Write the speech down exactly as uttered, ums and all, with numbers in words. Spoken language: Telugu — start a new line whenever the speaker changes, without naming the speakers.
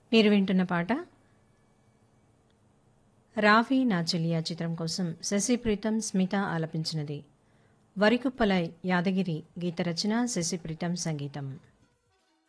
మీరు వింటున్న పాట రావి నా చెలియా చిత్రం కోసం శశిప్రీతం స్మిత ఆలపించినది. వరికుప్పల యాదగిరి గీత రచన, శశిప్రీతం సంగీతం.